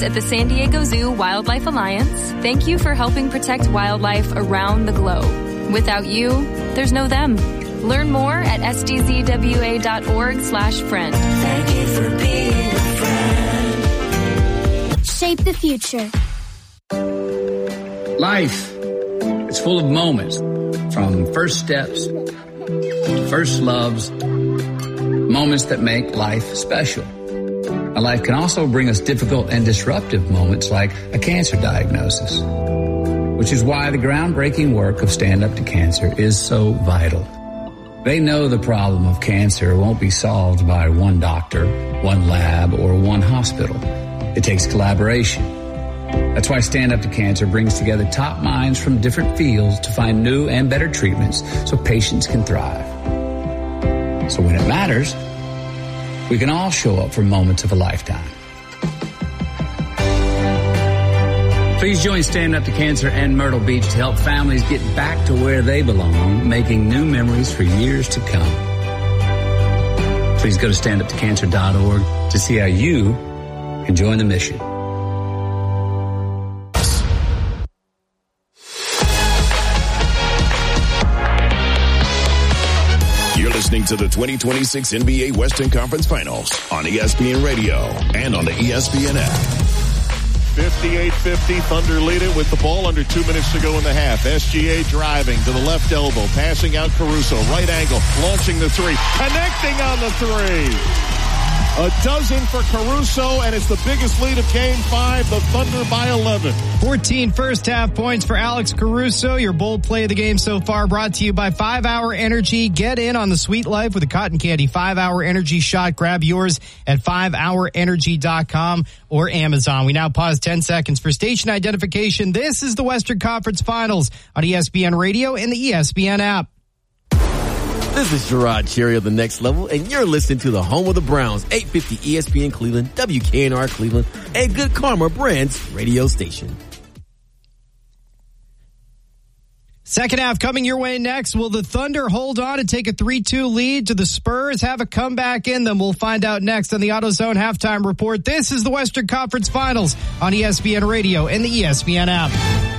at the San Diego Zoo Wildlife Alliance, thank you for helping protect wildlife around the globe. Without you, there's no them. Learn more at sdzwa.org/friend. Thank you for being a friend. Shape the future. Life is full of moments, from first steps to first loves, moments that make life special. Now, life can also bring us difficult and disruptive moments like a cancer diagnosis, which is why the groundbreaking work of Stand Up to Cancer is so vital. They know the problem of cancer won't be solved by one doctor, one lab, or one hospital. It takes collaboration. That's why Stand Up to Cancer brings together top minds from different fields to find new and better treatments so patients can thrive. So when it matters, we can all show up for moments of a lifetime. Please join Stand Up to Cancer and Myrtle Beach to help families get back to where they belong, making new memories for years to come. Please go to standuptocancer.org to see how you can join the mission. Listening to the 2026 NBA Western Conference Finals on ESPN Radio and on the ESPN app. 58-50, Thunder lead it with the ball under 2 minutes to go in the half. SGA driving to the left elbow, passing out Caruso, right angle, launching the three, connecting on the three. A dozen for Caruso, and it's the biggest lead of Game 5, the Thunder by 11. 14 first-half points for Alex Caruso. Your bold play of the game so far brought to you by 5 Hour Energy. Get in on the sweet life with a cotton candy 5 Hour Energy shot. Grab yours at 5hourenergy.com or Amazon. We now pause 10 seconds for station identification. This is the Western Conference Finals on ESPN Radio and the ESPN app. This is Gerard Cherry of The Next Level, and you're listening to the home of the Browns, 850 ESPN Cleveland, WKNR Cleveland, and Good Karma Brands radio station. Second half coming your way next. Will the Thunder hold on and take a 3-2 lead? Do the Spurs have a comeback in them? We'll find out next on the AutoZone Halftime Report. This is the Western Conference Finals on ESPN Radio and the ESPN app.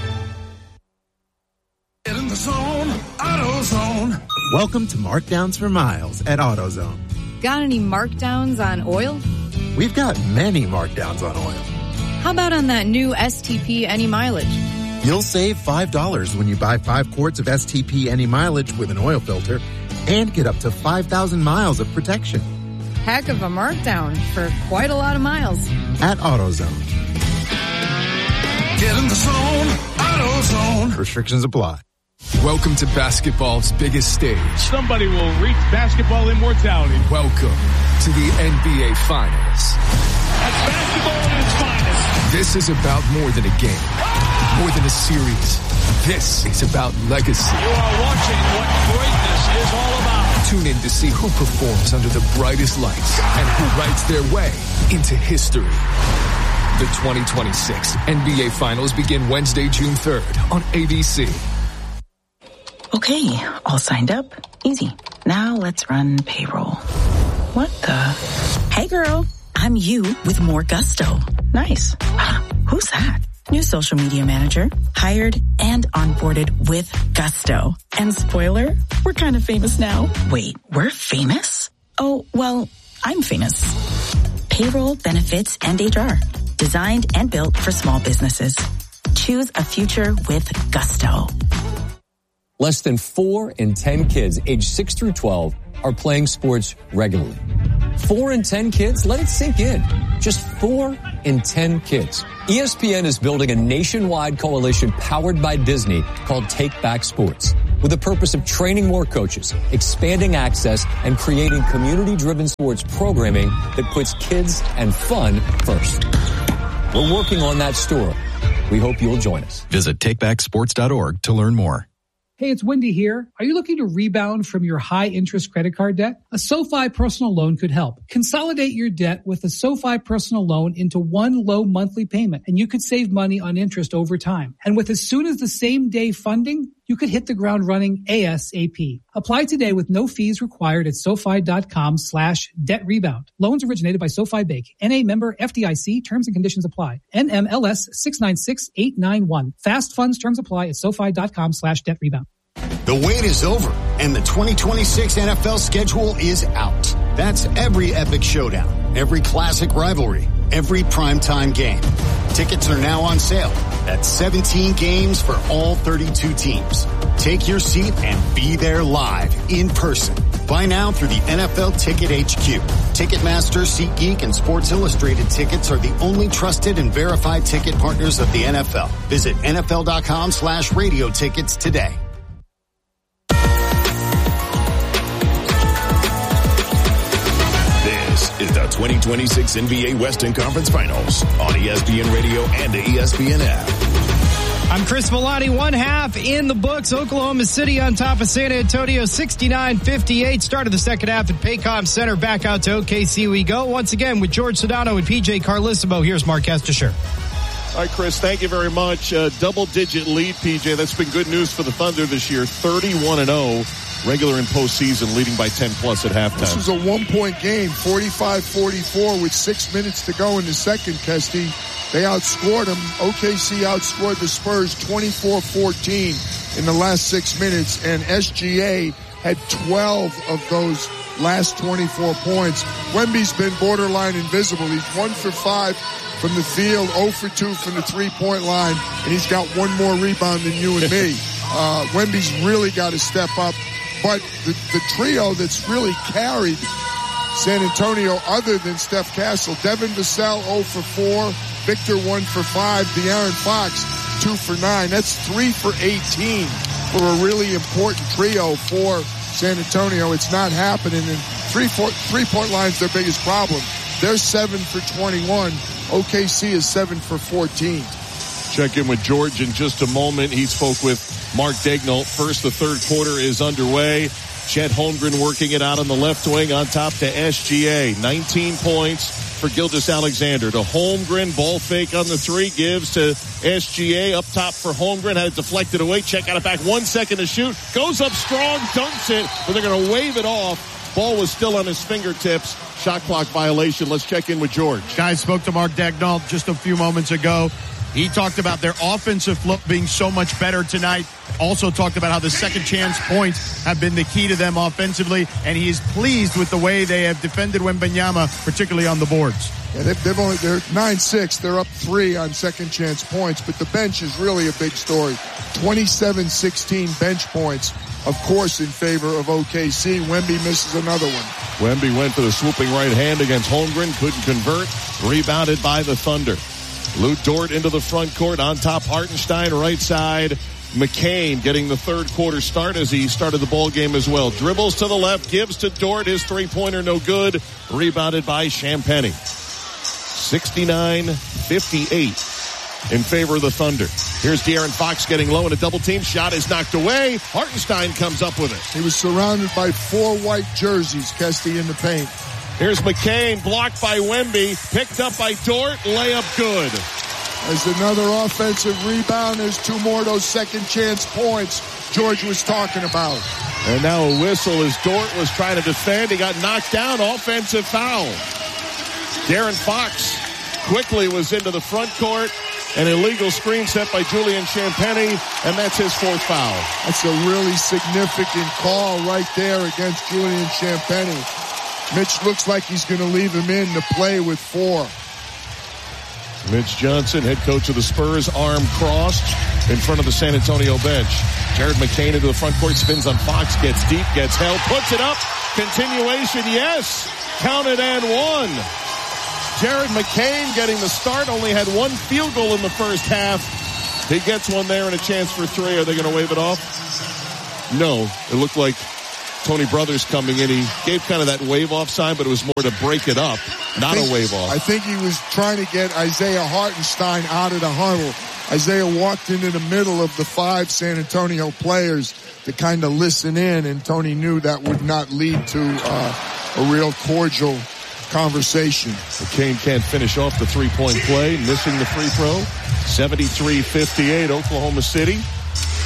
Get in the zone, AutoZone. Welcome to Markdowns for Miles at AutoZone. Got any markdowns on oil? We've got many markdowns on oil. How about on that new STP Any Mileage? You'll save $5 when you buy 5 quarts of STP Any Mileage with an oil filter and get up to 5,000 miles of protection. Heck of a markdown for quite a lot of miles. At AutoZone. Get in the zone, AutoZone. Restrictions apply. Welcome to basketball's biggest stage. Somebody will reach basketball immortality. Welcome to the NBA Finals. That's basketball at its finest. This is about more than a game, more than a series. This is about legacy. You are watching what greatness is all about. Tune in to see who performs under the brightest lights and who writes their way into history. The 2026 NBA Finals begin Wednesday, June 3rd on ABC. Okay, all signed up. Easy. Now let's run payroll. What the? Hey girl, I'm you with more gusto. Nice. Who's that? New social media manager, hired and onboarded with gusto. And spoiler, we're kind of famous now. Wait, we're famous? Oh, well, I'm famous. Payroll, benefits, and HR. Designed and built for small businesses. Choose a future with gusto. Less than 4 in 10 kids aged 6 through 12 are playing sports regularly. 4 in 10 kids? Let it sink in. Just 4 in 10 kids. ESPN is building a nationwide coalition powered by Disney called Take Back Sports, with the purpose of training more coaches, expanding access, and creating community-driven sports programming that puts kids and fun first. We're working on that story. We hope you'll join us. Visit takebacksports.org to learn more. Hey, it's Wendy here. Are you looking to rebound from your high-interest credit card debt? A SoFi personal loan could help. Consolidate your debt with a SoFi personal loan into one low monthly payment, and you could save money on interest over time. And with as soon as the same day funding, you could hit the ground running ASAP. Apply today with no fees required at SoFi.com/debt-rebound. Loans originated by SoFi Bank. NA member FDIC. Terms and conditions apply. NMLS 696891. Fast funds terms apply at SoFi.com/debt-rebound. The wait is over, and the 2026 NFL schedule is out. That's every epic showdown, every classic rivalry, every primetime game. Tickets are now on sale. That's 17 games for all 32 teams. Take your seat and be there live, in person. Buy now through the NFL Ticket HQ. Ticketmaster, SeatGeek, and Sports Illustrated tickets are the only trusted and verified ticket partners of the NFL. Visit NFL.com/radio tickets today. Is the 2026 NBA Western Conference Finals on ESPN Radio and the ESPN app. I'm Chris Villani. One half in the books. Oklahoma City on top of San Antonio, 69-58. Start of the second half at Paycom Center. Back out to OKC we go. Once again with George Sedano and PJ Carlissimo. Here's Mark Estisher. All right, Chris, thank you very much. Double-digit lead, PJ. That's been good news for the Thunder this year. 31-0. Regular and postseason, leading by 10-plus at halftime. This was a one-point game, 45-44 with 6 minutes to go in the second, Kesty. They outscored them. OKC outscored the Spurs 24-14 in the last 6 minutes, and SGA had 12 of those last 24 points. Wemby's been borderline invisible. He's 1 for 5 from the field, 0 for 2 from the three-point line, and he's got one more rebound than you and me. Wemby's really got to step up. But the trio that's really carried San Antonio other than Steph Castle, Devin Vassell 0 for 4, Victor 1 for 5, De'Aaron Fox 2 for 9. That's 3 for 18 for a really important trio for San Antonio. It's not happening, and three-point line's their biggest problem. They're 7 for 21. OKC is 7 for 14. Check in with George in just a moment. He spoke with Mark Daigneault. First, the third quarter is underway. Chet Holmgren working it out on the left wing on top to SGA. 19 points for Gilgeous-Alexander. To Holmgren, ball fake on the three, gives to SGA. Up top for Holmgren, had it deflected away. Chet got it back, 1 second to shoot. Goes up strong, dunks it, but they're going to wave it off. Ball was still on his fingertips. Shot clock violation. Let's check in with George. Guys, spoke to Mark Daigneault just a few moments ago. He talked about their offensive flow being so much better tonight. Also talked about how the second chance points have been the key to them offensively, and he is pleased with the way they have defended Wembanyama, particularly on the boards. Yeah, they're 9-6. They're up 3 on second chance points, but the bench is really a big story. 27-16 bench points, of course, in favor of OKC. Wemby misses another one. Wemby went for the swooping right hand against Holmgren, couldn't convert, rebounded by the Thunder. Lou Dort into the front court, on top Hartenstein, right side. McCain getting the third quarter start as he started the ball game as well. Dribbles to the left, gives to Dort, his three-pointer no good. Rebounded by Champagnie. 69-58 in favor of the Thunder. Here's De'Aaron Fox getting low, and a double team shot is knocked away. Hartenstein comes up with it. He was surrounded by 4 white jerseys, Kesty, in the paint. Here's McCain, blocked by Wemby, picked up by Dort, layup good. There's another offensive rebound. There's 2 more of those second chance points George was talking about. And now a whistle as Dort was trying to defend. He got knocked down, offensive foul. De'Aaron Fox quickly was into the front court. An illegal screen set by Julian Champagnie, and that's his 4th foul. That's a really significant call right there against Julian Champagnie. Mitch looks like he's going to leave him in to play with 4. Mitch Johnson, head coach of the Spurs, arm crossed in front of the San Antonio bench. Jared McCain into the front court, spins on Fox, gets deep, gets held, puts it up. Continuation, yes. Counted and 1. Jared McCain getting the start, only had 1 field goal in the first half. He gets one there and a chance for 3. Are they going to wave it off? No. It looked like Tony Brothers coming in. He gave kind of that wave off sign, but it was more to break it up, not a wave off. I think he was trying to get Isaiah Hartenstein out of the huddle. Isaiah walked into the middle of the 5 San Antonio players to kind of listen in, and Tony knew that would not lead to a real cordial conversation. McCain can't finish off the three-point play, missing the free throw. 73-58, Oklahoma City.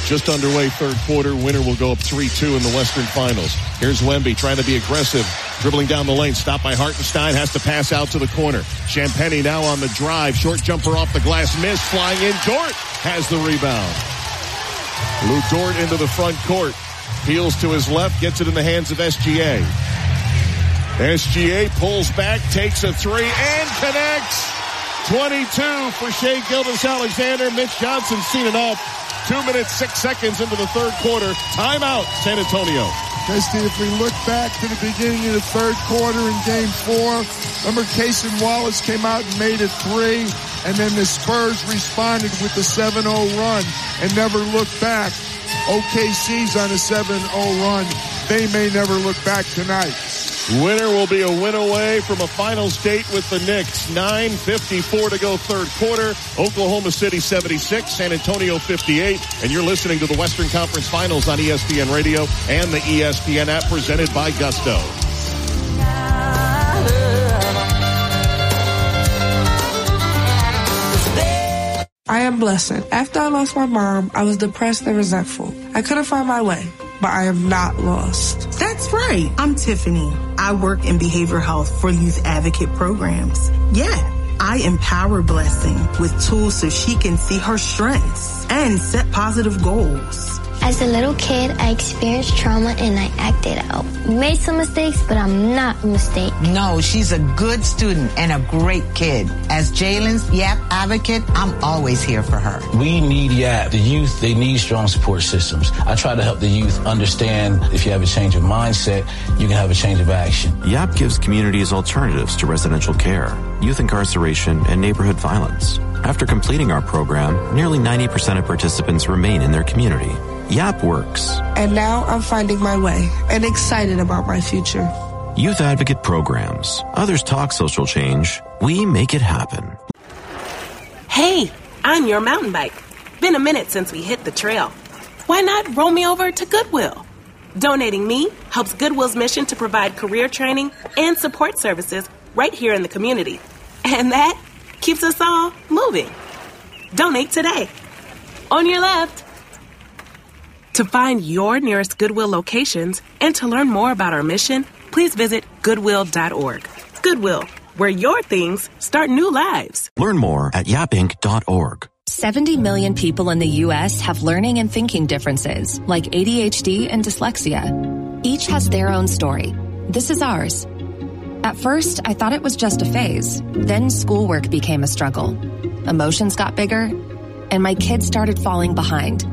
Just underway third quarter. Winner will go up 3-2 in the Western Finals. Here's Wemby trying to be aggressive. Dribbling down the lane. Stopped by Hartenstein. Has to pass out to the corner. Champagnie now on the drive. Short jumper off the glass. Miss. Flying in. Dort has the rebound. Lou Dort into the front court. Peels to his left. Gets it in the hands of SGA. SGA pulls back. Takes a three and connects. 22 for Shai Gilgeous-Alexander. Mitch Johnson's seen enough. 2 minutes, 6 seconds into the third quarter. Timeout, San Antonio. Kesty, if we look back to the beginning of the third quarter in Game 4, remember Cason Wallace came out and made a three, and then the Spurs responded with the 7-0 run and never looked back. OKC's on a 7-0 run. They may never look back tonight. Winner will be a win away from a finals date with the Knicks. 9:54 to go third quarter. Oklahoma City 76, San Antonio 58. And you're listening to the Western Conference Finals on ESPN Radio and the ESPN app presented by Gusto. I am Blessing. After I lost my mom, I was depressed and resentful. I couldn't find my way, but I am not lost. That's right. I'm Tiffany. I work in behavioral health for youth advocate programs. Yeah, I empower Blessing with tools so she can see her strengths and set positive goals. As a little kid, I experienced trauma and I acted out. Made some mistakes, but I'm not a mistake. No, she's a good student and a great kid. As Jalen's YAP advocate, I'm always here for her. We need YAP. The youth, they need strong support systems. I try to help the youth understand if you have a change of mindset, you can have a change of action. YAP gives communities alternatives to residential care, youth incarceration, and neighborhood violence. After completing our program, nearly 90% of participants remain in their community. YAP works. And now I'm finding my way and excited about my future. Youth Advocate Programs. Others talk social change. We make it happen. Hey, I'm your mountain bike. Been a minute since we hit the trail. Why not roll me over to Goodwill? Donating me helps Goodwill's mission to provide career training and support services right here in the community. And that keeps us all moving. Donate today. On your left. To find your nearest Goodwill locations and to learn more about our mission, please visit Goodwill.org. Goodwill, where your things start new lives. Learn more at yapinc.org. 70 million people in the U.S. have learning and thinking differences, like ADHD and dyslexia. Each has their own story. This is ours. At first, I thought it was just a phase. Then schoolwork became a struggle. Emotions got bigger, and my kids started falling behind.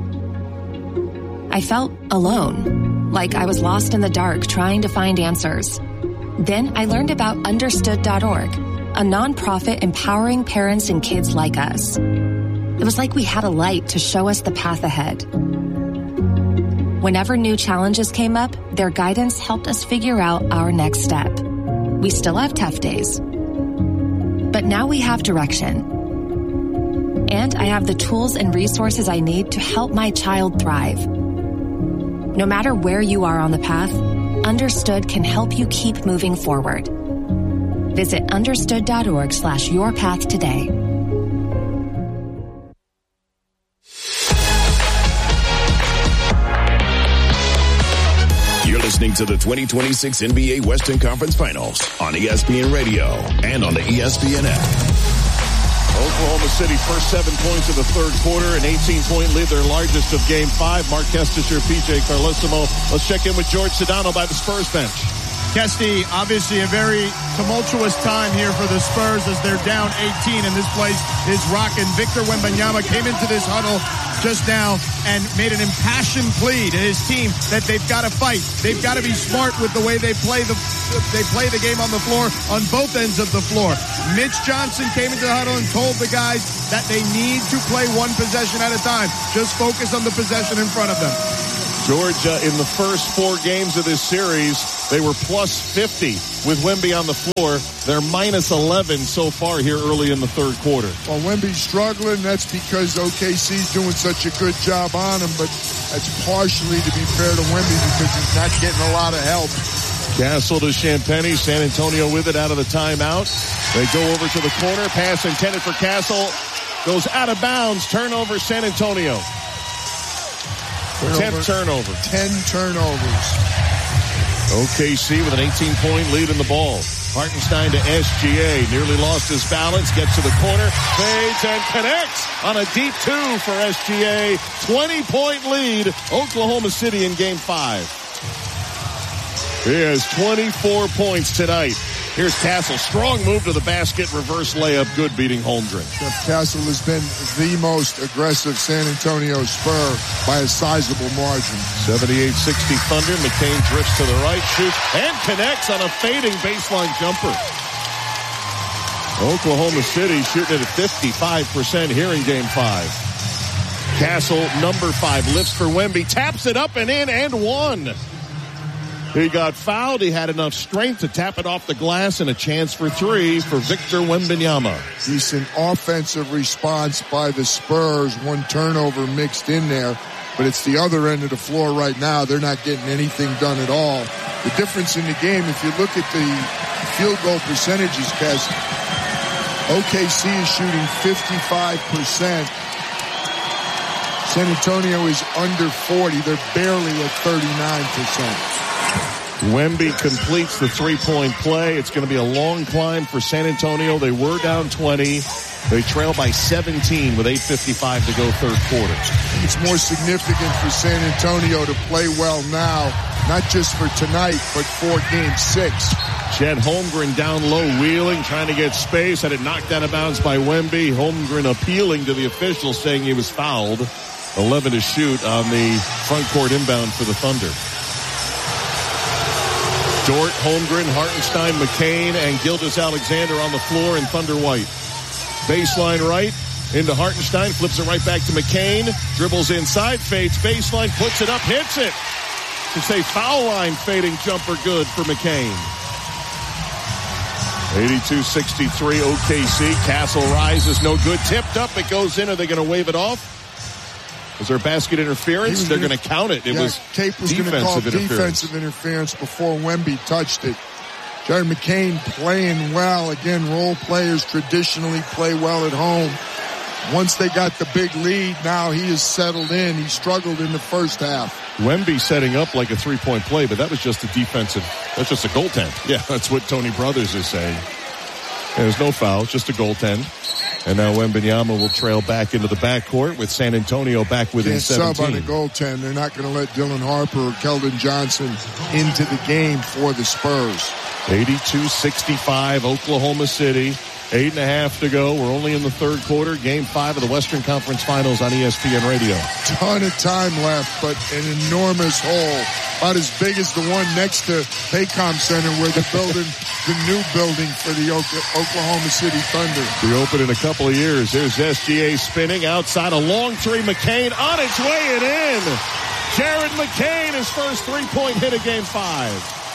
I felt alone, like I was lost in the dark trying to find answers. Then I learned about Understood.org, a nonprofit empowering parents and kids like us. It was like we had a light to show us the path ahead. Whenever new challenges came up, their guidance helped us figure out our next step. We still have tough days, but now we have direction. And I have the tools and resources I need to help my child thrive. No matter where you are on the path, Understood can help you keep moving forward. Visit understood.org/yourpath today. You're listening to the 2026 NBA Western Conference Finals on ESPN Radio and on the ESPN app. Oklahoma City first 7 points of the third quarter, an 18-point lead, their largest of Game 5. Mark Kestecher, PJ Carlesimo. Let's check in with George Sedano by the Spurs bench. Kesty, obviously a very tumultuous time here for the Spurs as they're down 18 and this place is rocking. Victor Wembanyama came into this huddle just now and made an impassioned plea to his team that they've got to fight. They've got to be smart with the way they play the game on the floor on both ends of the floor. Mitch Johnson came into the huddle and told the guys that they need to play one possession at a time. Just focus on the possession in front of them. Georgia, in the first 4 games of this series, they were plus 50 with Wemby on the floor. They're minus 11 so far here early in the third quarter. Well, Wemby's struggling. That's because OKC's doing such a good job on him, but that's partially to be fair to Wemby because he's not getting a lot of help. Castle to Champagnie. San Antonio with it out of the timeout. They go over to the corner. Pass intended for Castle. Goes out of bounds. Turnover San Antonio. 10th turnover. 10 turnovers. OKC with an 18-point lead in the ball. Hartenstein to SGA. Nearly lost his balance. Gets to the corner. Fades and connects on a deep two for SGA. 20-point lead. Oklahoma City in Game 5. He has 24 points tonight. Here's Castle. Strong move to the basket. Reverse layup. Good, beating Holmgren. Jeff Castle has been the most aggressive San Antonio Spur by a sizable margin. 78-60 Thunder. McCain drifts to the right, shoots, and connects on a fading baseline jumper. Oklahoma City shooting it at 55% here in Game 5. Castle, number 5, lifts for Wemby. Taps it up and in and one. He got fouled. He had enough strength to tap it off the glass, and a chance for 3 for Victor Wembanyama. Decent offensive response by the Spurs. One turnover mixed in there, but it's the other end of the floor right now. They're not getting anything done at all. The difference in the game, if you look at the field goal percentages, Kes, OKC is shooting 55%. San Antonio is under 40. They're barely at 39%. Wemby completes the three-point play. It's going to be a long climb for San Antonio. They were down 20. They trail by 17 with 8:55 to go third quarter. It's more significant for San Antonio to play well now, not just for tonight, but for Game 6. Chet Holmgren down low, wheeling, trying to get space. Had it knocked out of bounds by Wemby. Holmgren appealing to the officials, saying he was fouled. 11 to shoot on the front court inbound for the Thunder. Dort, Holmgren, Hartenstein, McCain, and Gilgeous-Alexander on the floor in Thunder White. Baseline right into Hartenstein, flips it right back to McCain, dribbles inside, fades baseline, puts it up, hits it. It's a foul line fading jumper, good for McCain. 82-63 OKC. Castle rises, no good. Tipped up, it goes in. Are they going to wave it off? Was there basket interference? They're going to count it. It was Cape was going to call defensive interference before Wemby touched it. Jared McCain playing well. Again, role players traditionally play well at home. Once they got the big lead, now he is settled in. He struggled in the first half. Wemby setting up like a three-point play, but that was just a defensive. That's just a goaltend. Yeah, that's what Tony Brothers is saying. There's no foul, just a goaltend. And now Wembanyama will trail back into the backcourt with San Antonio back within 17. Sub on a goaltend. They're not going to let Dylan Harper or Keldon Johnson into the game for the Spurs. 82-65 Oklahoma City. 8.5 to go. We're only in the third quarter. Game 5 of the Western Conference Finals on ESPN Radio. Ton of time left, but an enormous hole. About as big as the one next to Paycom Center where they're building the new building for the Oklahoma City Thunder. We open in a couple of years. There's SGA spinning outside. A long three. McCain on its way and in. Jared McCain, his first three-point hit of Game 5.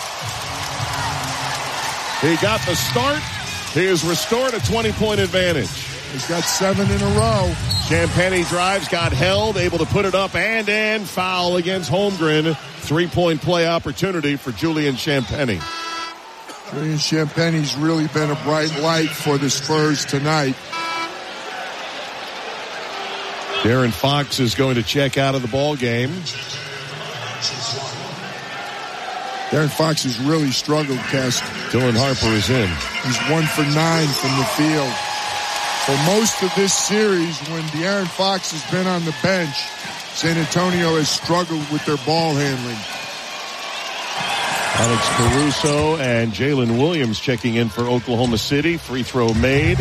He got the start. He has restored a 20-point advantage. He's got 7 in a row. Champagnie drives, got held, able to put it up and in. Foul against Holmgren. Three-point play opportunity for Julian Champagnie. Julian Champagnie's really been a bright light for the Spurs tonight. De'Aaron Fox is going to check out of the ball game. De'Aaron Fox has really struggled, Kes. Dylan Harper is in. He's 1 for 9 from the field. For most of this series, when De'Aaron Fox has been on the bench, San Antonio has struggled with their ball handling. Alex Caruso and Jalen Williams checking in for Oklahoma City. Free throw made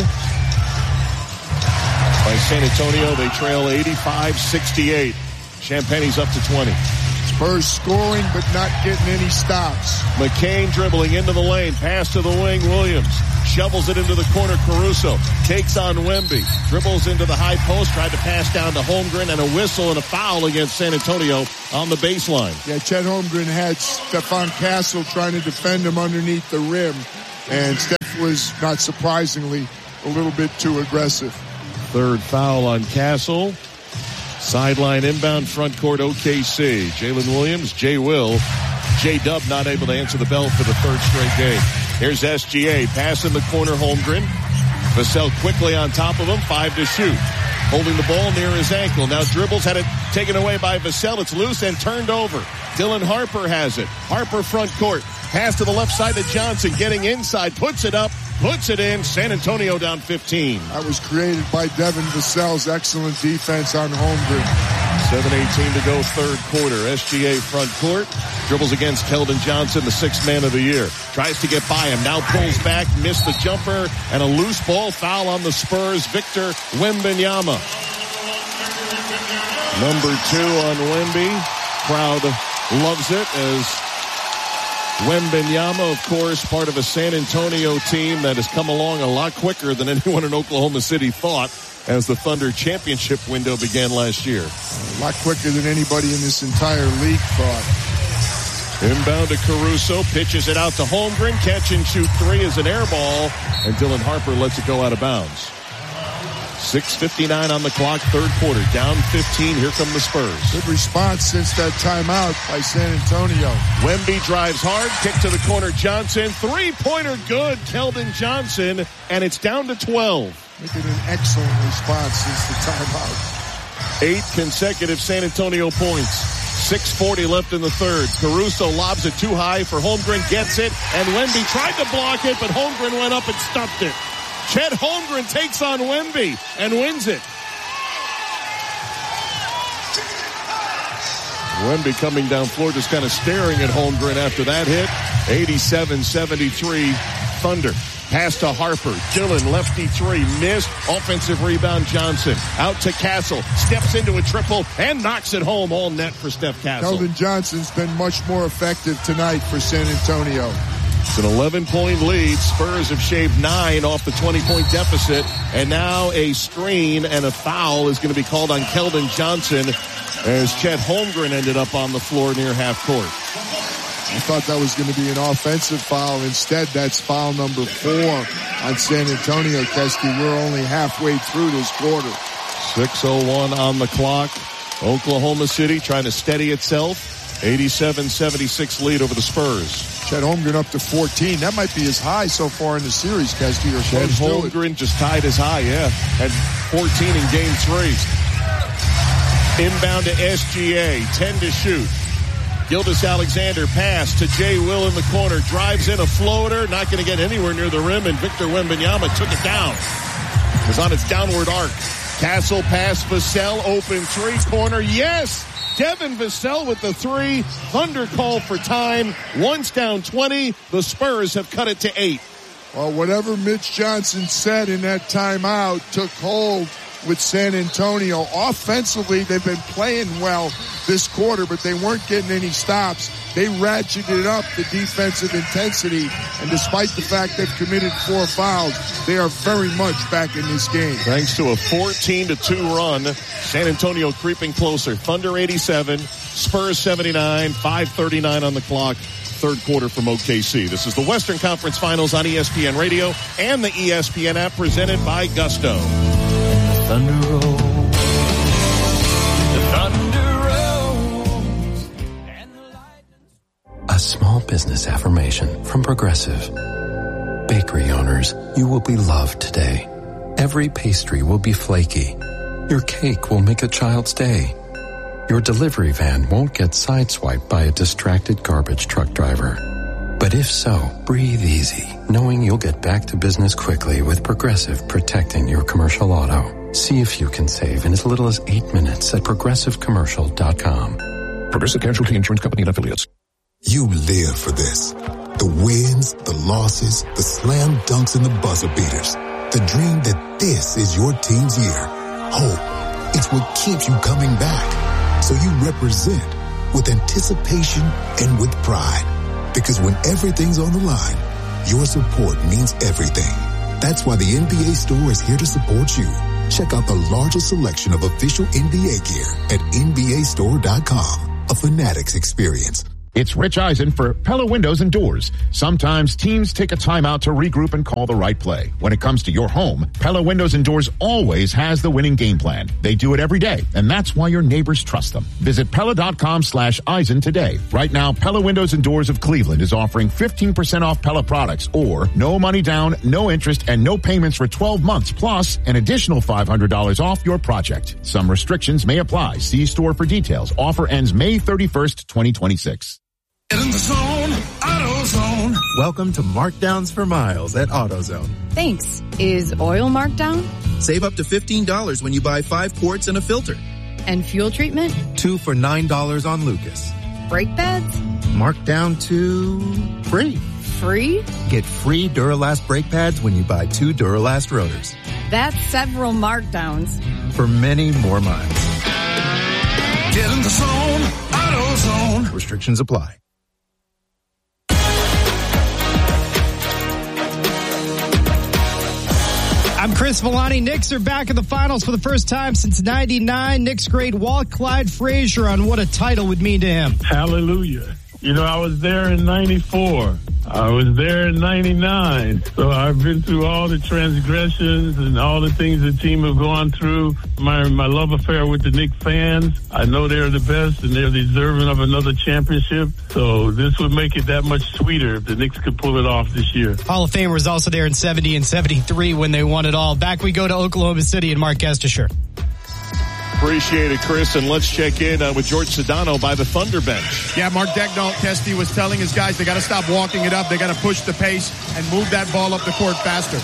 by San Antonio. They trail 85-68. Champagnie's up to 20. Spurs scoring, but not getting any stops. McCain dribbling into the lane. Pass to the wing. Williams shovels it into the corner. Caruso takes on Wemby. Dribbles into the high post. Tried to pass down to Holmgren, and a whistle and a foul against San Antonio on the baseline. Yeah, Chet Holmgren had Stephon Castle trying to defend him underneath the rim. And Steph was, not surprisingly, a little bit too aggressive. Third foul on Castle. Sideline inbound, front court OKC. Jalen Williams, J-Will. J-Dub not able to answer the bell for the third straight game. Here's SGA. Pass in the corner, Holmgren. Vassell quickly on top of him. 5 to shoot. holding the ball near his ankle. Now dribbles, had it taken away by Vassell. It's loose and turned over. Dylan Harper has it. Harper front court. Pass to the left side to Johnson. Getting inside. Puts it up. Puts it in. San Antonio down 15. That was created by Devin Vassell's excellent defense on Holmgren. 7:18 to go, third quarter. SGA front court. Dribbles against Keldon Johnson, the sixth man of the year. Tries to get by him. Now pulls back. Missed the jumper. And a loose ball foul on the Spurs. Victor Wembanyama. Number 2 on Wemby. Crowd loves it as Wembanyama, of course, part of a San Antonio team that has come along a lot quicker than anyone in Oklahoma City thought as the Thunder championship window began last year. A lot quicker than anybody in this entire league thought. Inbound to Caruso, pitches it out to Holmgren. Catch and shoot three is an air ball, and Dylan Harper lets it go out of bounds. 6:59 on the clock, third quarter, down 15. Here come the Spurs. Good response since that timeout by San Antonio. Wemby drives hard, kick to the corner, Johnson. Three-pointer good, Keldon Johnson, and it's down to 12. Making an excellent response since the timeout. 8 consecutive San Antonio points. 6:40 left in the third. Caruso lobs it too high for Holmgren, gets it, and Wemby tried to block it, but Holmgren went up and stuffed it. Chet Holmgren takes on Wemby and wins it. Wemby coming down floor, just kind of staring at Holmgren after that hit. 87-73 Thunder. Pass to Harper. Dylan, lefty three, missed. Offensive rebound, Johnson. Out to Castle. Steps into a triple and knocks it home. All net for Steph Castle. Keldon Johnson's been much more effective tonight for San Antonio. It's an 11-point lead. Spurs have shaved 9 off the 20-point deficit. And now a screen and a foul is going to be called on Keldon Johnson as Chet Holmgren ended up on the floor near half court. I thought that was going to be an offensive foul. Instead, that's foul number 4 on San Antonio, Kesty. We're only halfway through this quarter. 6:01 on the clock. Oklahoma City trying to steady itself. 87-76 lead over the Spurs. Chet Holmgren up to 14. That might be his high so far in the series, Kesty. Chet Holmgren just tied his high, yeah. Had 14 in game 3. Inbound to SGA. 10 to shoot. Gilgeous-Alexander pass to Jay Will in the corner. Drives in a floater. Not going to get anywhere near the rim, and Victor Wembanyama took it down. It was on its downward arc. Castle pass, Vassell, open three, corner, yes! Devin Vassell with the 3. Thunder call for time. Once down 20. The Spurs have cut it to 8. Well, whatever Mitch Johnson said in that timeout took hold with San Antonio. Offensively, they've been playing well this quarter, but they weren't getting any stops. They ratcheted up the defensive intensity, and despite the fact they've committed 4 fouls, they are very much back in this game. Thanks to a 14-2 run, San Antonio creeping closer. Thunder 87, Spurs 79, 5:39 on the clock. Third quarter from OKC. This is the Western Conference Finals on ESPN Radio and the ESPN app, presented by Gusto. Thunder rolls. The thunder rolls. A small business affirmation from Progressive. Bakery owners, you will be loved today. Every pastry will be flaky. Your cake will make a child's day. Your delivery van won't get sideswiped by a distracted garbage truck driver. But if so, breathe easy, knowing you'll get back to business quickly with Progressive protecting your commercial auto. See if you can save in as little as 8 minutes at progressivecommercial.com. Progressive Casualty Insurance Company and Affiliates. You live for this. The wins, the losses, the slam dunks, and the buzzer beaters. The dream that this is your team's year. Hope. It's what keeps you coming back. So you represent with anticipation and with pride. Because when everything's on the line, your support means everything. That's why the NBA Store is here to support you. Check out the largest selection of official NBA gear at NBAstore.com. A Fanatics experience. It's Rich Eisen for Pella Windows and Doors. Sometimes teams take a timeout to regroup and call the right play. When it comes to your home, Pella Windows and Doors always has the winning game plan. They do it every day, and that's why your neighbors trust them. Visit Pella.com/Eisen today. Right now, Pella Windows and Doors of Cleveland is offering 15% off Pella products, or no money down, no interest, and no payments for 12 months, plus an additional $500 off your project. Some restrictions may apply. See store for details. Offer ends May 31st, 2026. Get in the zone, AutoZone. Welcome to Markdowns for Miles at AutoZone. Thanks. Is oil marked down? Save up to $15 when you buy 5 quarts and a filter. And fuel treatment? 2 for $9 on Lucas. Brake pads? Marked down to free. Free? Get free Duralast brake pads when you buy 2 Duralast rotors. That's several markdowns. For many more miles. Get in the zone, AutoZone. Restrictions apply. I'm Chris Villani. Knicks are back in the finals for the first time since '99. Knicks great Walt Clyde Frazier on what a title would mean to him. Hallelujah. You know, I was there in 94. I was there in 99. So I've been through all the transgressions and all the things the team have gone through. My love affair with the Knicks fans. I know they're the best and they're deserving of another championship. So this would make it that much sweeter if the Knicks could pull it off this year. Hall of Famer was also there in 70 and 73 when they won it all. Back we go to Oklahoma City and Mark Gestisher. Appreciate it, Chris, and let's check in with George Sedano by the Thunder bench. Yeah, Mark Daigneault, Kesty was telling his guys they got to stop walking it up. They got to push the pace and move that ball up the court faster.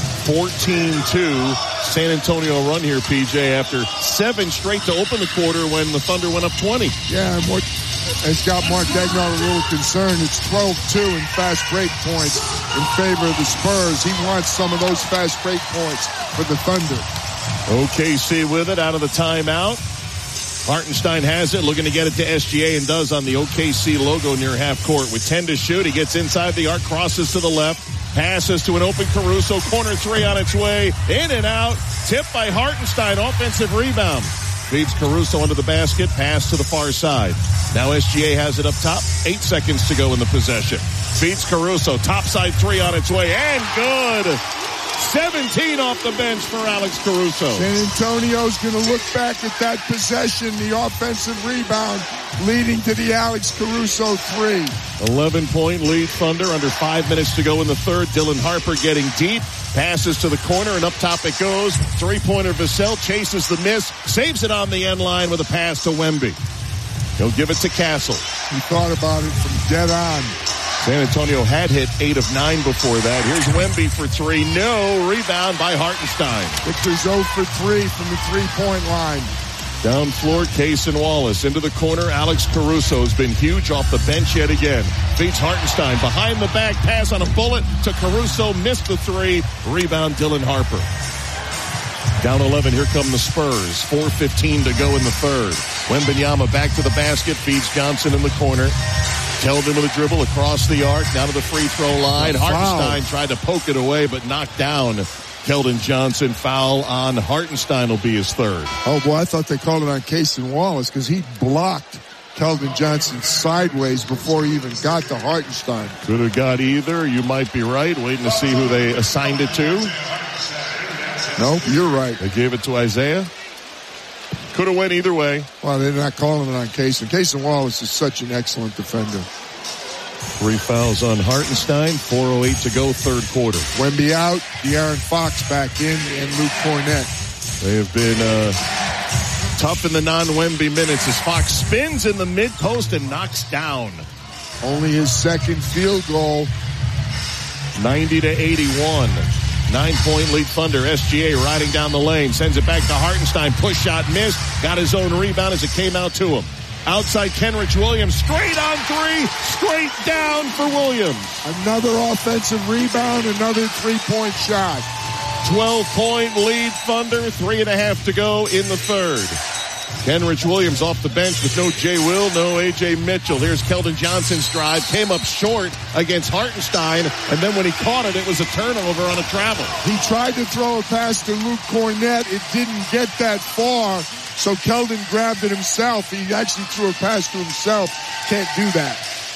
14-2 San Antonio run here, PJ, after 7 straight to open the quarter when the Thunder went up 20. Yeah, and what has got Mark Daigneault a little concerned, it's 12-2 in fast break points in favor of the Spurs. He wants some of those fast break points for the Thunder. OKC with it out of the timeout. Hartenstein has it, looking to get it to SGA, and does on the OKC logo near half court. With 10 to shoot, he gets inside the arc, crosses to the left, passes to an open Caruso, corner 3 on its way, in and out, tipped by Hartenstein, offensive rebound. Feeds Caruso under the basket, pass to the far side. Now SGA has it up top, 8 seconds to go in the possession. Feeds Caruso, topside 3 on its way, and good! 17 off the bench for Alex Caruso. San Antonio's going to look back at that possession, the offensive rebound, leading to the Alex Caruso 3. 11-point lead Thunder, under 5 minutes to go in the third. Dylan Harper getting deep, passes to the corner, and up top it goes. 3-pointer Vassell chases the miss, saves it on the end line with a pass to Wemby. He'll give it to Castle. He thought about it from dead on. San Antonio had hit 8 of 9 before that. Here's Wemby for 3. No. Rebound by Hartenstein. Victor's 0 for 3 from the 3-point line. Down floor, Case and Wallace. Into the corner, Alex Caruso has been huge off the bench yet again. Feeds Hartenstein. Behind the back pass on a bullet to Caruso. Missed the 3. Rebound, Dylan Harper. Down 11, here come the Spurs. 4:15 to go in the third. Wembanyama back to the basket. Feeds Johnson in the corner. Keldon with a dribble across the arc, down to the free throw line. Hartenstein tried to poke it away, but knocked down Keldon Johnson. Foul on Hartenstein will be his third. Oh, boy, I thought they called it on Case and Wallace because he blocked Keldon Johnson sideways before he even got to Hartenstein. Could have got either. You might be right. Waiting to see who they assigned it to. Nope, you're right. They gave it to Isaiah. Could have went either way. Well, they're not calling it on Case. Case and Wallace is such an excellent defender. 3 fouls on Hartenstein. 4:08 to go, third quarter. Wemby out, De'Aaron Fox back in, and Luke Cornett. They have been tough in the non-Wemby minutes as Fox spins in the mid-post and knocks down. Only his second field goal. 90-81. 9-point lead Thunder. SGA riding down the lane. Sends it back to Hartenstein. Push shot missed. Got his own rebound as it came out to him. Outside Kenrich Williams. Straight on 3. Straight down for Williams. Another offensive rebound. Another 3-point shot. 12-point lead Thunder. 3.5 to go in the third. Kenrich Williams off the bench with no Jay Will, no A.J. Mitchell. Here's Keldon Johnson's drive. Came up short against Hartenstein, and then when he caught it, it was a turnover on a travel. He tried to throw a pass to Luke Cornett. It didn't get that far, so Keldon grabbed it himself. He actually threw a pass to himself. Can't do that.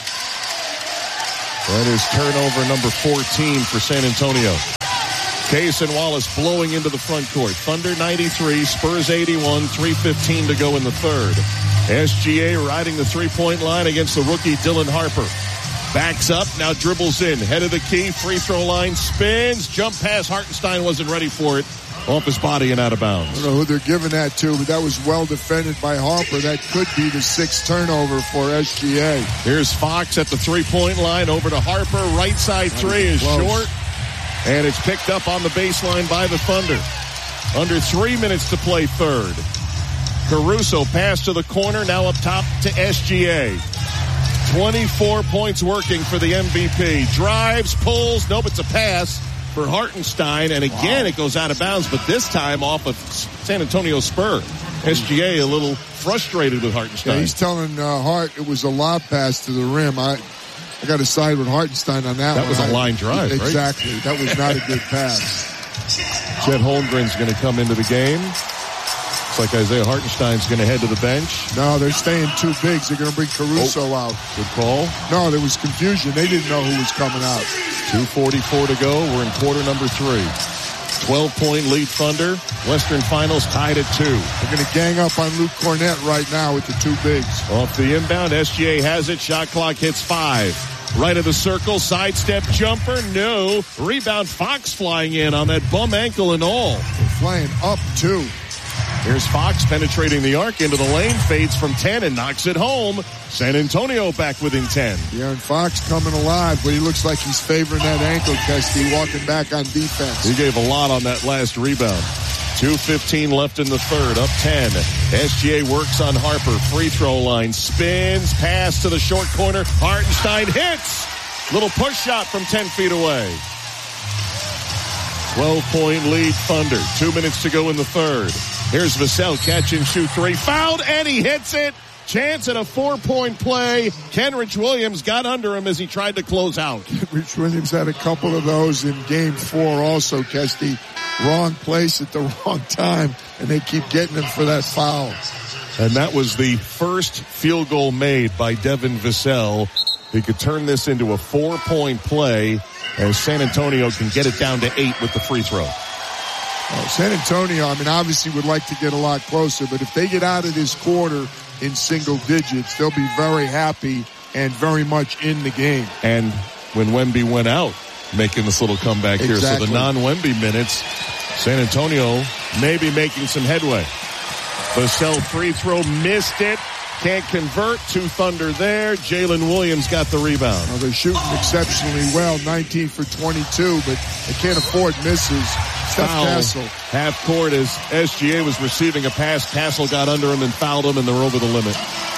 That is turnover number 14 for San Antonio. Case and Wallace blowing into the front court. Thunder 93, Spurs 81, 3:15 to go in the third. SGA riding the three-point line against the rookie Dylan Harper. Backs up, now dribbles in. Head of the key, free throw line, spins, jump pass. Hartenstein wasn't ready for it. Off his body and out of bounds. I don't know who they're giving that to, but that was well defended by Harper. That could be the sixth turnover for SGA. Here's Fox at the three-point line. Over to Harper. Right side three is short. And it's picked up on the baseline by the Thunder. Under 3 minutes to play third. Caruso pass to the corner, now up top to SGA. 24 points working for the MVP. Drives, pulls, nope, it's a pass for Hartenstein, and again it goes out of bounds, but this time off of San Antonio Spur. SGA a little frustrated with Hartenstein. Yeah, he's telling Hart it was a lob pass to the rim. I got to side with Hartenstein on that one. That was a line drive, right? Exactly. That was not a good pass. Chet Holmgren's going to come into the game. Looks like Isaiah Hartenstein's going to head to the bench. No, they're staying two bigs. They're going to bring Caruso out. Good call. No, there was confusion. They didn't know who was coming out. 2:44 to go. We're in quarter number 3. 12-point lead Thunder. Western Finals tied at 2. They're going to gang up on Luke Cornett right now with the two bigs. Off the inbound, SGA has it. Shot clock hits 5. Right of the circle, sidestep jumper, no. Rebound, Fox flying in on that bum ankle and all. They're flying up 2. Here's Fox penetrating the arc into the lane, fades from 10 and knocks it home. San Antonio back within 10. Yeah, and Fox coming alive, but he looks like he's favoring that ankle, Kesty, walking back on defense. He gave a lot on that last rebound. 2:15 left in the third, up 10. SGA works on Harper, free throw line, spins, pass to the short corner. Hartenstein hits. Little push shot from 10 feet away. 12-point lead Thunder. 2 minutes to go in the third. Here's Vassell, catch and shoot 3. Fouled, and he hits it. Chance at a 4-point play. Kenrich Williams got under him as he tried to close out. Kenrich Williams had a couple of those in game 4 also, Kesty. Wrong place at the wrong time, and they keep getting him for that foul. And that was the first field goal made by Devin Vassell. He could turn this into a 4-point play as San Antonio can get it down to 8 with the free throw. San Antonio, I mean, obviously would like to get a lot closer, but if they get out of this quarter in single digits, they'll be very happy and very much in the game. And when Wemby went out, making this little comeback here. So the non-Wemby minutes, San Antonio may be making some headway. Vassell free throw, missed it. Can't convert. 2 Thunder there. Jalen Williams got the rebound. Well, they're shooting exceptionally well, 19 for 22, but they can't afford misses. Steph Castle. Half court as SGA was receiving a pass. Castle got under him and fouled him, and they're over the limit.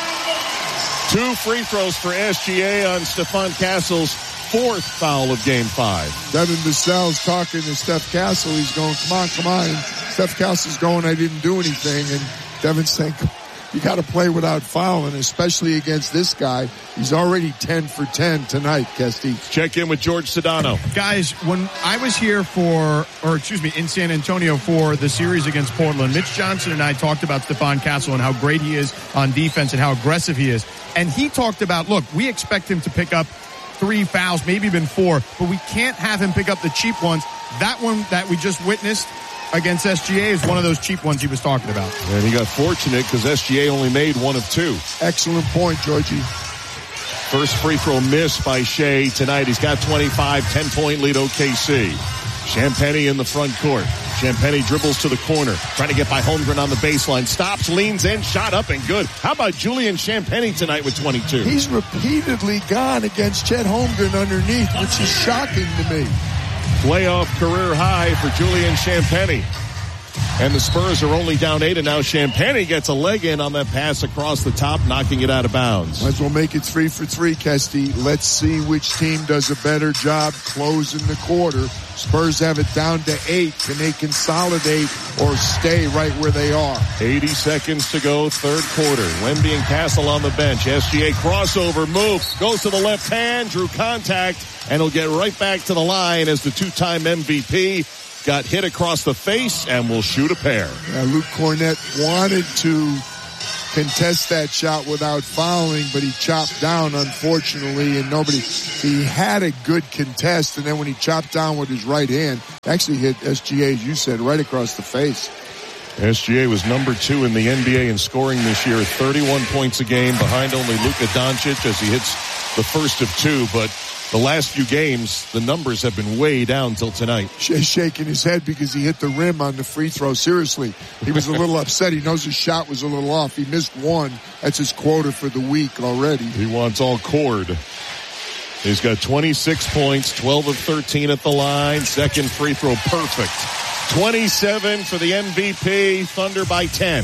2 free throws for SGA on Stephon Castle's 4th foul of game 5. Devin Vassell's talking to Steph Castle. He's going, come on. And Steph Castle's going, I didn't do anything. And Devin's saying, you got to play without fouling, especially against this guy. He's already 10 for 10 tonight, Kesty. Check in with George Sedano. Guys, when I was here in San Antonio for the series against Portland, Mitch Johnson and I talked about Stephon Castle and how great he is on defense and how aggressive he is. And he talked about, look, we expect him to pick up 3 fouls, maybe even 4, but we can't have him pick up the cheap ones. That one that we just witnessed against SGA is one of those cheap ones he was talking about. And he got fortunate because SGA only made 1 of 2. Excellent point, Georgie. First free throw missed by Shea tonight. He's got 25, 10-point lead OKC. Champagnie in the front court. Champagnie dribbles to the corner, trying to get by Holmgren on the baseline. Stops, leans in, shot up and good. How about Julian Champagnie tonight with 22? He's repeatedly gone against Chet Holmgren underneath, which is shocking to me. Playoff career high for Julian Champagnie. And the Spurs are only down 8, and now Champagnie gets a leg in on that pass across the top, knocking it out of bounds. Might as well make it 3 for 3, Kesty. Let's see which team does a better job closing the quarter. Spurs have it down to 8. Can they consolidate or stay right where they are? 80 seconds to go, third quarter. Wemby and Castle on the bench. SGA crossover move, goes to the left hand, drew contact, and he'll get right back to the line as the 2-time MVP got hit across the face and will shoot a pair. Luke Cornett wanted to contest that shot without fouling, but he chopped down, unfortunately, and he had a good contest, and then when he chopped down with his right hand, actually hit SGA, as you said, right across the face. SGA was number 2 in the NBA in scoring this year at 31 points a game, behind only Luka Doncic as he hits the first of 2, but the last few games, the numbers have been way down till tonight. Shay's shaking his head because he hit the rim on the free throw. Seriously, he was a little upset. He knows his shot was a little off. He missed one. That's his quota for the week already. He wants all cord. He's got 26 points, 12 of 13 at the line. Second free throw, perfect. 27 for the MVP. Thunder by 10.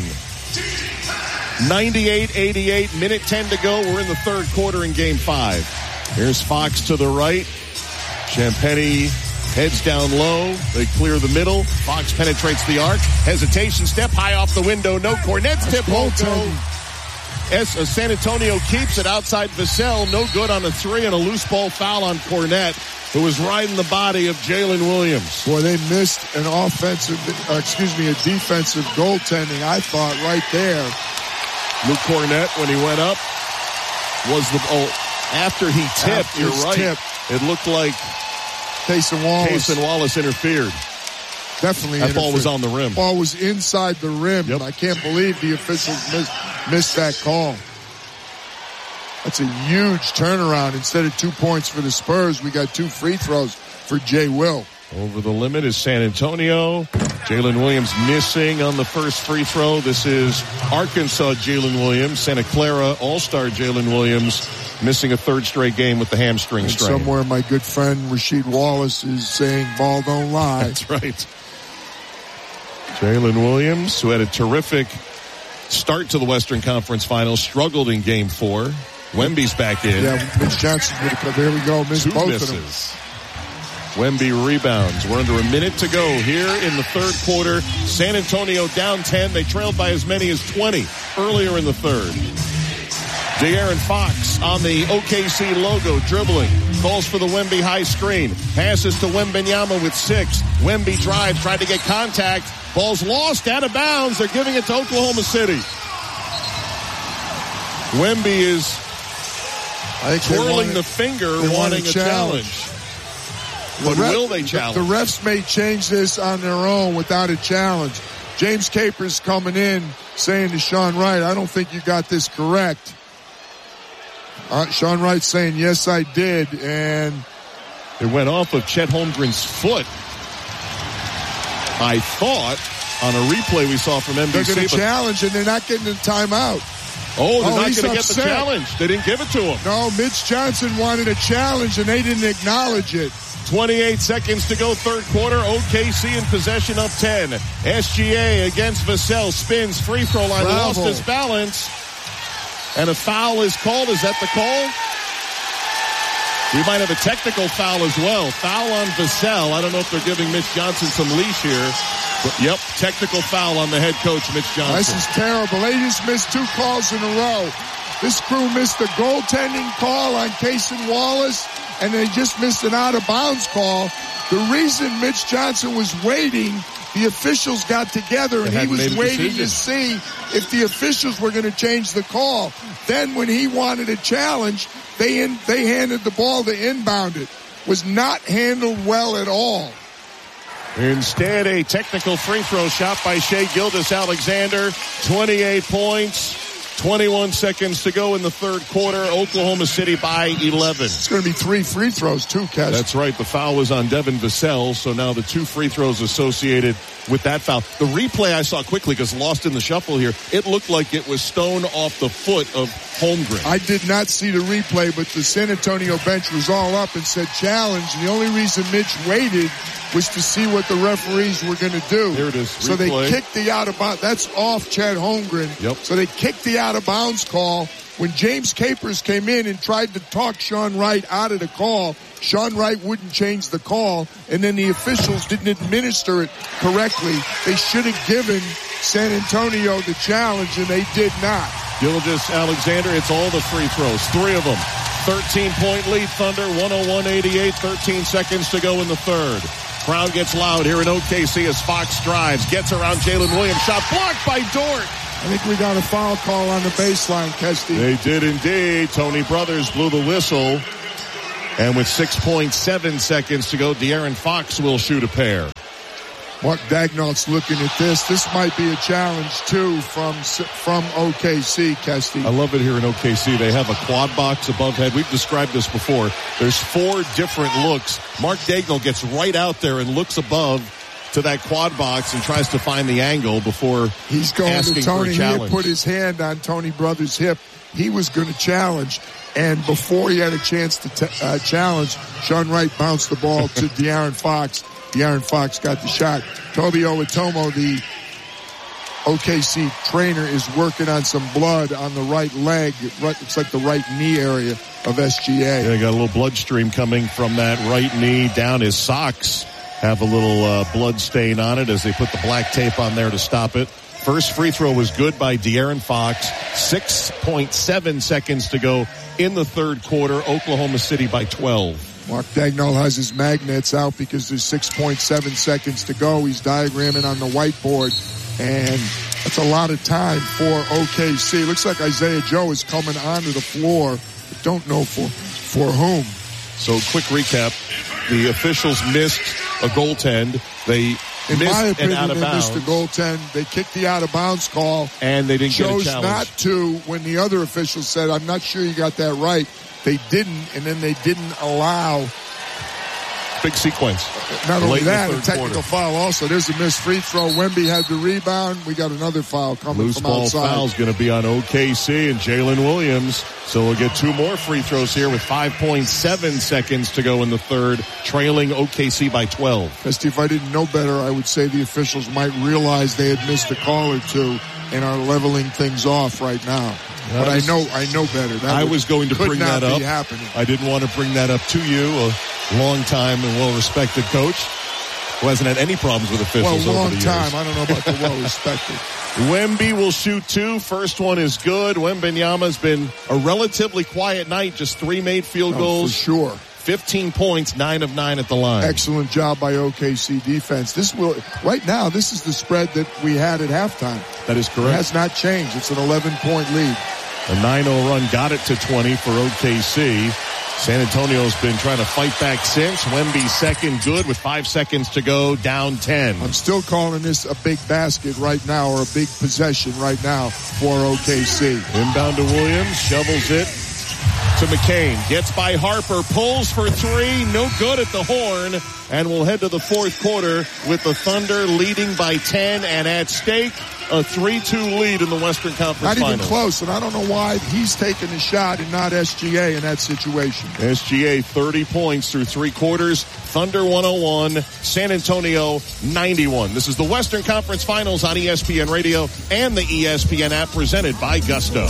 98-88, minute 10 to go. We're in the third quarter in game 5. Here's Fox to the right. Champagnie heads down low. They clear the middle. Fox penetrates the arc. Hesitation step high off the window. No. Cornet's tip won't go. San Antonio keeps it outside Vassell. No good on a 3 and a loose ball foul on Cornet, who was riding the body of Jalen Williams. Boy, they missed a defensive goaltending, I thought, right there. Luke Cornet, when he went up, was after he tipped, you're right. It looked like Cason Wallace interfered. Definitely that ball was on the rim. Ball was inside the rim. Yep. I can't believe the officials missed that call. That's a huge turnaround. Instead of 2 points for the Spurs, we got 2 free throws for Jay Will. Over the limit is San Antonio. Jalen Williams missing on the first free throw. This is Arkansas Jalen Williams. Santa Clara All-Star Jalen Williams missing a third straight game with the hamstring strain. Somewhere my good friend Rasheed Wallace is saying, ball don't lie. That's right. Jalen Williams, who had a terrific start to the Western Conference Finals, struggled in game 4. Wemby's back in. Yeah, Mitch Johnson would have come. There we go. Missed both misses. Of them. Wemby rebounds. We're under a minute to go here in the third quarter. San Antonio down 10. They trailed by as many as 20 earlier in the third. De'Aaron Fox on the OKC logo, dribbling. Calls for the Wemby high screen. Passes to Wembanyama with 6. Wemby drives, tried to get contact. Ball's lost, out of bounds. They're giving it to Oklahoma City. Wemby is twirling the finger, wanting a challenge. But will they challenge? The refs may change this on their own without a challenge. James Capers coming in saying to Sean Wright, I don't think you got this correct. Sean Wright saying, yes, I did. And it went off of Chet Holmgren's foot. I thought on a replay we saw from NBC. They're going to challenge and they're not getting a timeout. Oh, they're not going to get the challenge. They didn't give it to him. No, Mitch Johnson wanted a challenge and they didn't acknowledge it. 28 seconds to go, third quarter. OKC in possession up 10. SGA against Vassell. Spins, free throw line, lost his balance. And a foul is called. Is that the call? We might have a technical foul as well. Foul on Vassell. I don't know if they're giving Mitch Johnson some leash here. But yep, technical foul on the head coach, Mitch Johnson. This is terrible. They just missed 2 calls in a row. This crew missed the goaltending call on Cason Wallace, and they just missed an out-of-bounds call. The reason Mitch Johnson was waiting, the officials got together, and he was waiting to see if the officials were going to change the call. Then when he wanted a challenge, they handed the ball to inbound it. Was not handled well at all. Instead, a technical free throw shot by Shai Gilgeous-Alexander. 28 points. 21 seconds to go in the third quarter. Oklahoma City by 11. It's going to be 3 free throws too, Kes. That's right. The foul was on Devin Vassell, so now the 2 free throws associated with that foul. The replay I saw quickly because lost in the shuffle here, it looked like it was stone off the foot of Holmgren. I did not see the replay, but the San Antonio bench was all up and said challenge. And the only reason Mitch waited was to see what the referees were going to do. Here it is. So they kicked the out of bounds. That's off Chet Holmgren. Yep. So they kicked the out of bounds call. When James Capers came in and tried to talk Sean Wright out of the call, Sean Wright wouldn't change the call, and then the officials didn't administer it correctly. They should have given San Antonio the challenge, and they did not. Gilgeous-Alexander, it's all the free throws, 3 of them. 13-point lead, Thunder, 101-88, 13 seconds to go in the third. Crowd gets loud here in OKC as Fox drives, gets around Jalen Williams. Shot blocked by Dort. I think we got a foul call on the baseline, Kesty. They did indeed. Tony Brothers blew the whistle. And with 6.7 seconds to go, De'Aaron Fox will shoot a pair. Mark Daigneault's looking at this. This might be a challenge, too, from OKC, Kesty. I love it here in OKC. They have a quad box above head. We've described this before. There's 4 different looks. Mark Daigneault gets right out there and looks above to that quad box and tries to find the angle before he's going asking to Tony. for a He challenge. had put his hand on Tony Brothers' hip. He was going to challenge. And before he had a chance to challenge, Sean Wright bounced the ball to De'Aaron Fox. De'Aaron Fox got the shot. Toby Owatomo, the OKC trainer, is working on some blood on the right leg. It's like the right knee area of SGA. Yeah, got a little blood stream coming from that right knee down his socks. Have a little blood stain on it as they put the black tape on there to stop it. First free throw was good by De'Aaron Fox. 6.7 seconds to go in the third quarter. Oklahoma City by 12. Mark Daigneault has his magnets out because there's 6.7 seconds to go. He's diagramming on the whiteboard, and that's a lot of time for OKC. Looks like Isaiah Joe is coming onto the floor, but don't know for whom. So quick recap. The officials missed a goaltend. They In my missed an opinion, out of they bounds. missed the goaltend. They kicked the out-of-bounds call. And they didn't get a chose challenge. not to when the other officials said, I'm not sure you got that right. They didn't, and then they didn't allow. Big sequence. Not only Late in the that, a third technical quarter. foul also. There's a missed free throw. Wemby had the rebound. We got another foul coming Loose from ball outside. foul's going to be on OKC and Jalen Williams. So we'll get 2 more free throws here with 5.7 seconds to go in the third, trailing OKC by 12. Misty, if I didn't know better, I would say the officials might realize they had missed a call or two and are leveling things off right now. But I know better. I was going to bring that up. Happening. I didn't want to bring that up to you, a long-time and well-respected coach who hasn't had any problems with officials Well, over long the years. time. I don't know about the well-respected. Wemby will shoot 2. First one is good. Wembanyama's been a relatively quiet night. Just 3 made field goals. For sure. 15 points, 9 of 9 at the line. Excellent job by OKC defense. Right now, this is the spread that we had at halftime. That is correct. It has not changed. It's an 11-point lead. A 9-0 run got it to 20 for OKC. San Antonio's been trying to fight back since. Wemby second good with 5 seconds to go, down 10. I'm still calling this a big basket right now, or a big possession right now for OKC. Inbound to Williams, shovels it to McCain. Gets by Harper, pulls for 3, no good at the horn. And we'll head to the fourth quarter with the Thunder leading by 10 and at stake a 3-2 lead in the Western Conference Not even Finals. close, and I don't know why he's taking the shot and not SGA in that situation. SGA 30 points through 3 quarters. Thunder 101, San Antonio 91. This is the Western Conference Finals on ESPN Radio and the ESPN app presented by Gusto.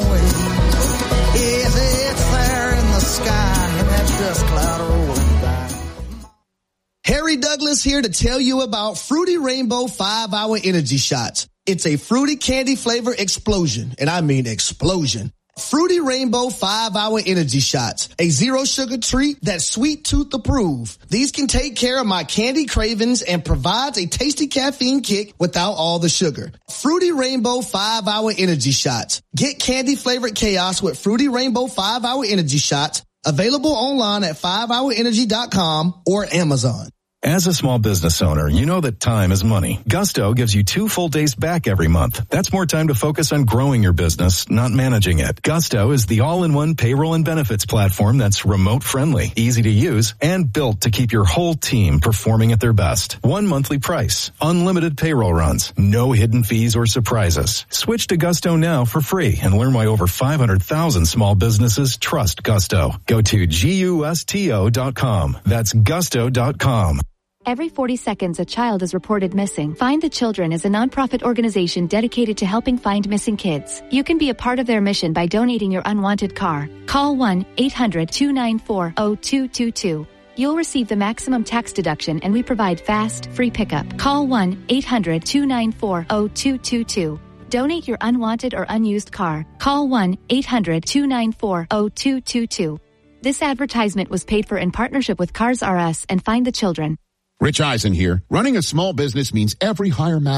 Is it there in the sky and that's just cloud rolling by? Harry Douglas here to tell you about Fruity Rainbow 5-Hour Energy Shots. It's a fruity candy flavor explosion, and I mean explosion. Fruity Rainbow 5-Hour Energy Shots, a zero sugar treat that's sweet tooth approved. These can take care of my candy cravings and provides a tasty caffeine kick without all the sugar. Fruity Rainbow 5-Hour Energy Shots. Get candy flavored chaos with Fruity Rainbow 5-Hour Energy Shots. Available online at 5hourenergy.com or Amazon. As a small business owner, you know that time is money. Gusto gives you 2 full days back every month. That's more time to focus on growing your business, not managing it. Gusto is the all-in-one payroll and benefits platform that's remote-friendly, easy to use, and built to keep your whole team performing at their best. 1 monthly price, unlimited payroll runs, no hidden fees or surprises. Switch to Gusto now for free and learn why over 500,000 small businesses trust Gusto. Go to gusto.com. That's gusto.com. Every 40 seconds, a child is reported missing. Find the Children is a nonprofit organization dedicated to helping find missing kids. You can be a part of their mission by donating your unwanted car. Call 1-800-294-0222. You'll receive the maximum tax deduction, and we provide fast, free pickup. Call 1-800-294-0222. Donate your unwanted or unused car. Call 1-800-294-0222. This advertisement was paid for in partnership with Cars R Us and Find the Children. Rich Eisen here. Running a small business means every hire matters.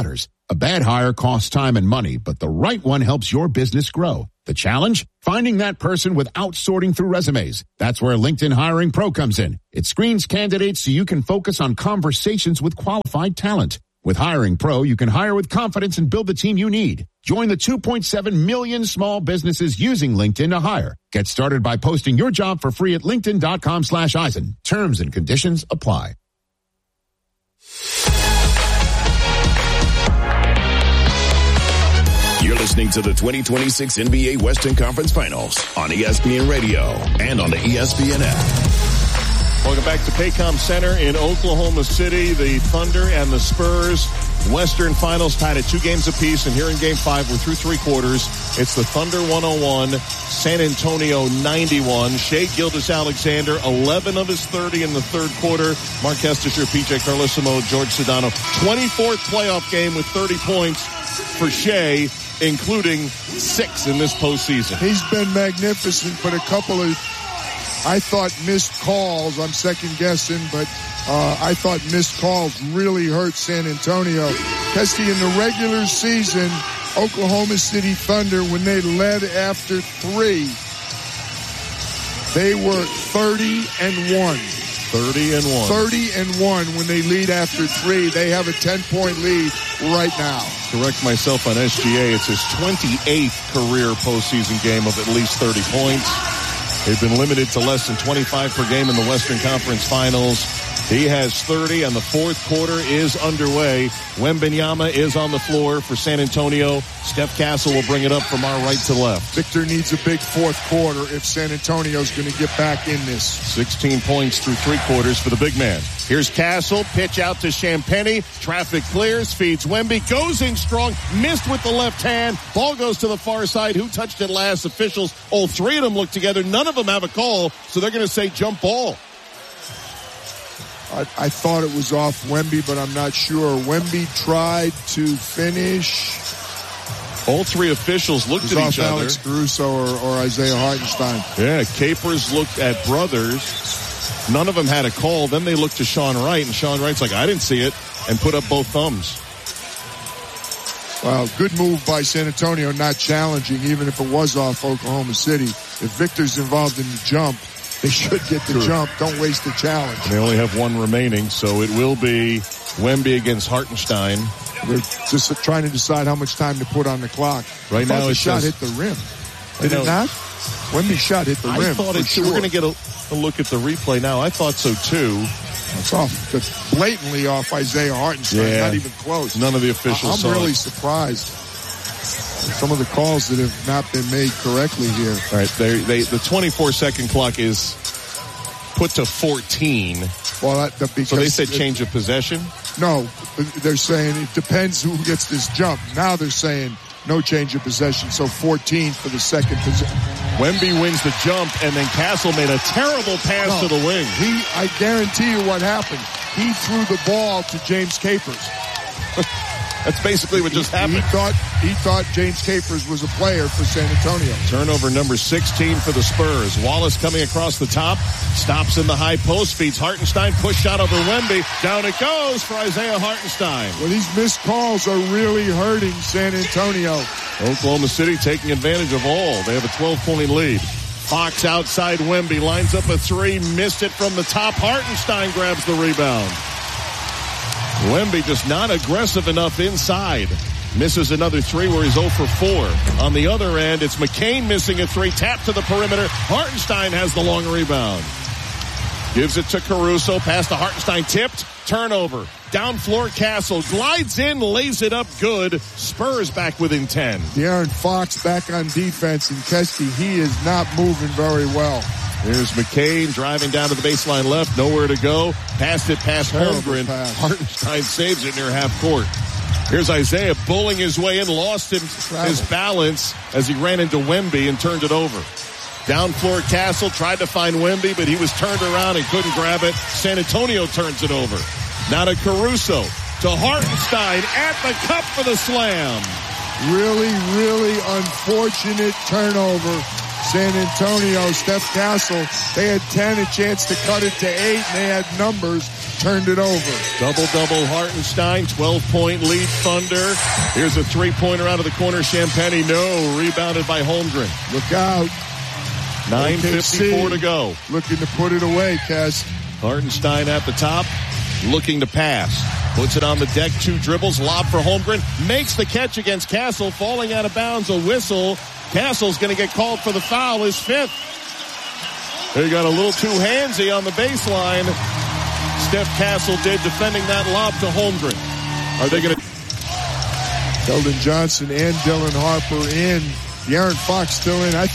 A bad hire costs time and money, but the right one helps your business grow. The challenge? Finding that person without sorting through resumes. That's where LinkedIn Hiring Pro comes in. It screens candidates so you can focus on conversations with qualified talent. With Hiring Pro, you can hire with confidence and build the team you need. Join the 2.7 million small businesses using LinkedIn to hire. Get started by posting your job for free at linkedin.com/Eisen. Terms and conditions apply. You're listening to the 2026 NBA Western Conference Finals on ESPN Radio and on the ESPN app. Welcome back to Paycom Center in Oklahoma City. The Thunder and the Spurs Western Finals tied at 2 games apiece, and here in Game 5, we're through 3 quarters. It's the Thunder 101, San Antonio 91. Shai Gilgeous-Alexander, 11 of his 30 in the third quarter. Mark Kestisher, PJ Carlesimo, George Sedano. 24th playoff game with 30 points for Shai, including 6 in this postseason. He's been magnificent, but a couple of, I thought, missed calls. I'm second guessing, but I thought missed calls really hurt San Antonio. Kesty, in the regular season, Oklahoma City Thunder, when they led after 3, they were 30-1. 30-1. 30-1 when they lead after 3. They have a 10-point lead right now. Correct myself on SGA. It's his 28th career postseason game of at least 30 points. They've been limited to less than 25 per game in the Western Conference Finals. He has 30, and the fourth quarter is underway. Wembanyama is on the floor for San Antonio. Steph Castle will bring it up from our right to left. Victor needs a big fourth quarter if San Antonio's going to get back in this. 16 points through 3 quarters for the big man. Here's Castle, pitch out to Champagny. Traffic clears, feeds Wemby, goes in strong, missed with the left hand. Ball goes to the far side. Who touched it last? Officials, all 3 of them look together. None of them have a call, so they're going to say jump ball. I thought it was off Wemby, but I'm not sure. Wemby tried to finish. All 3 officials looked at each other. Alex Caruso or Isaiah Hartenstein. Yeah, Capers looked at Brothers. None of them had a call. Then they looked to Sean Wright, and Sean Wright's like, I didn't see it, and put up both thumbs. Well, good move by San Antonio, not challenging, even if it was off Oklahoma City. If Victor's involved in the jump, they should get the jump. Don't waste the challenge. And they only have 1 remaining, so it will be Wemby against Hartenstein. They're just trying to decide how much time to put on the clock. Right now, the shot hit the rim. Did it not? Wemby's shot hit the rim. I thought it too. We're going to get a look at the replay now. I thought so too. It's off, blatantly off Isaiah Hartenstein. Yeah. Not even close. None of the officials saw I'm really it. Surprised. Some of the calls that have not been made correctly here. All right, the 24-second clock is put to 14. Well, so they said change of possession? No, they're saying it depends who gets this jump. Now they're saying no change of possession, so 14 for the second possession. Wemby wins the jump, and then Castle made a terrible pass to the wing. I guarantee you what happened. He threw the ball to James Capers. That's basically what just happened. He thought James Capers was a player for San Antonio. Turnover number 16 for the Spurs. Wallace coming across the top, stops in the high post, feeds Hartenstein, push shot over Wemby. Down it goes for Isaiah Hartenstein. Well, these missed calls are really hurting San Antonio. Oklahoma City taking advantage of all. They have a 12-point lead. Fox outside Wemby, lines up a 3, missed it from the top. Hartenstein grabs the rebound. Wemby just not aggressive enough inside. Misses another 3 where he's 0 for 4. On the other end, it's McCain missing a 3. Tap to the perimeter. Hartenstein has the long rebound. Gives it to Caruso. Pass to Hartenstein. Tipped. Turnover. Down floor Castle. Glides in. Lays it up good. Spurs back within 10. De'Aaron Fox back on defense. And Kesty, he is not moving very well. Here's McCain driving down to the baseline left. Nowhere to go. Passed it past Holmgren. Hartenstein saves it near half court. Here's Isaiah bullying his way in. Lost his balance as he ran into Wemby and turned it over. Down floor Castle tried to find Wemby, but he was turned around and couldn't grab it. San Antonio turns it over. Now to Caruso. To Hartenstein at the cup for the slam. Really, really unfortunate turnover. San Antonio, Steph Castle, they had 10, a chance to cut it to 8, and they had numbers. turned it over. Double Hartenstein, 12-point lead Thunder. Here's a three-pointer out of the corner. Champagny, no. Rebounded by Holmgren. Look out. 9:54 to go. Looking to put it away, Cass. Hartenstein at the top, looking to pass. Puts it on the deck, 2 dribbles, lob for Holmgren. Makes the catch against Castle, falling out of bounds, a whistle. Castle's going to get called for the foul, his 5th. They got a little too handsy on the baseline. Steph Castle did, defending that lob to Holmgren. Are they going to... Keldon Johnson and Dylan Harper in. De'Aaron Fox still in.